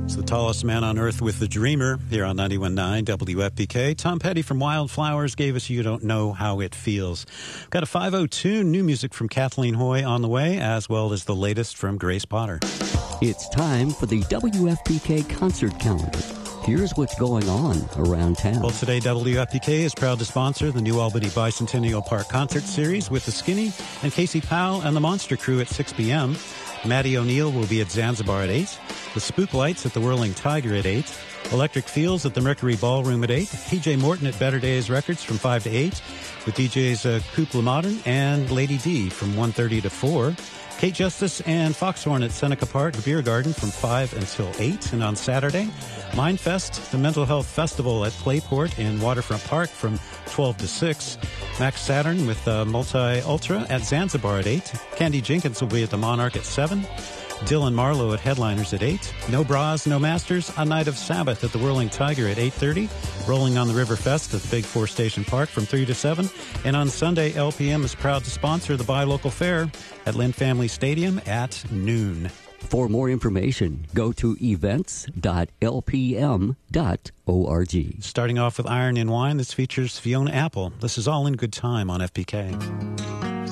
It's the tallest man on earth with the Dreamer here on 91.9 WFPK. Tom Petty from Wildflowers gave us You Don't Know How It Feels. Got a 5:02 new music from Kathleen Hoy on the way, as well as the latest from Grace Potter. It's time for the WFPK concert calendar. Here's what's going on around town. Well, today WFPK is proud to sponsor the New Albany Bicentennial Park Concert Series with the Skinny and Casey Powell and the Monster Crew at 6 p.m. Maddie O'Neill will be at Zanzibar at 8. The Spook Lights at the Whirling Tiger at 8. Electric Fields at the Mercury Ballroom at 8. PJ Morton at Better Days Records from 5 to 8. With DJs Couple Modern and Lady D from 1:30 to 4. Kate Justice and Foxhorn at Seneca Park Beer Garden from 5 until 8. And on Saturday, Mindfest, the Mental Health Festival at Clayport in Waterfront Park from 12 to 6. Max Saturn with Multi-Ultra at Zanzibar at 8. Candy Jenkins will be at the Monarch at 7. Dylan Marlowe at Headliners at 8. No Bras, No Masters, A Night of Sabbath at the Whirling Tiger at 8:30. Rolling on the River Fest at the Big Four Station Park from 3 to 7. And on Sunday, LPM is proud to sponsor the Buy Local Fair at Lynn Family Stadium at noon. For more information, go to events.lpm.org. Starting off with Iron and Wine, this features Fiona Apple. This is all in good time on FPK.